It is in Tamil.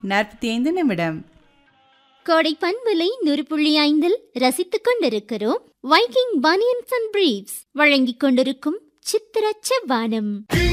45 கோடை பண்பலை 100.5 ரசித்துக் கொண்டிருக்கிறோம். வைக்கிங் பனியன்ஸ் அண்ட் பிரீவ்ஸ் வழங்கிக் கொண்டிருக்கும் சித்திர செவ்வானம்.